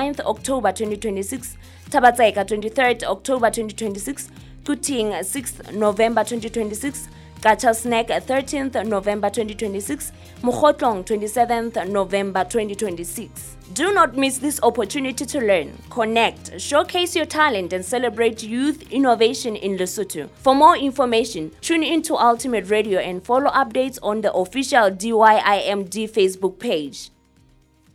29th October 2026, Tabatseka 23rd October 2026, Kuting 6th November 2026, Gacha Snack 13th November 2026, Mukhotlong 27th November 2026. Do not miss this opportunity to learn, connect, showcase your talent and celebrate youth innovation in Lesotho. For more information, tune into Ultimate Radio and follow updates on the official DYIMD Facebook page.